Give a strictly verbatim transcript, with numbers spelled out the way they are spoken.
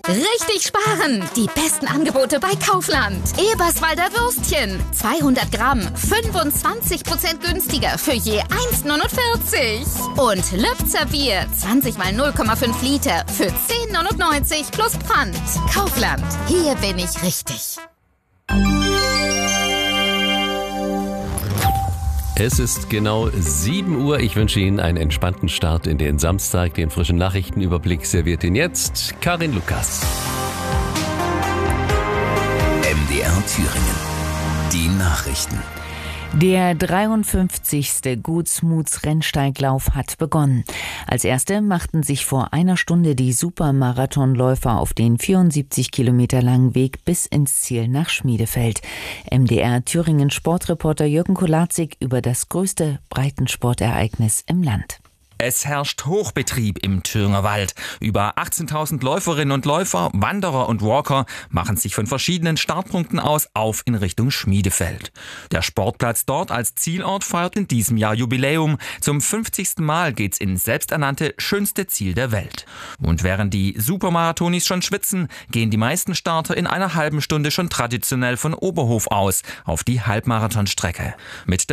Richtig sparen! Die besten Angebote bei Kaufland. Eberswalder Würstchen. zweihundert Gramm, fünfundzwanzig Prozent günstiger für je eins neunundvierzig. Und Lübzer Bier, zwanzig mal null Komma fünf Liter für zehn neunundneunzig plus Pfand. Kaufland. Hier bin ich richtig. Es ist genau sieben Uhr. Ich wünsche Ihnen einen entspannten Start in den Samstag. Den frischen Nachrichtenüberblick serviert Ihnen jetzt Karin Lukas. M D R Thüringen. Die Nachrichten. Der dreiundfünfzigste Gutsmuts-Rennsteiglauf hat begonnen. Als erste machten sich vor einer Stunde die Supermarathonläufer auf den vierundsiebzig Kilometer langen Weg bis ins Ziel nach Schmiedefeld. M D R Thüringen Sportreporter Jürgen Kolatzig über das größte Breitensportereignis im Land. Es herrscht Hochbetrieb im Thüringer Wald. Über achtzehntausend Läuferinnen und Läufer, Wanderer und Walker machen sich von verschiedenen Startpunkten aus auf in Richtung Schmiedefeld. Der Sportplatz dort als Zielort feiert in diesem Jahr Jubiläum. Zum fünfzigsten Mal geht's ins selbsternannte schönste Ziel der Welt. Und während die Supermarathonis schon schwitzen, gehen die meisten Starter in einer halben Stunde schon traditionell von Oberhof aus auf die Halbmarathonstrecke. Mit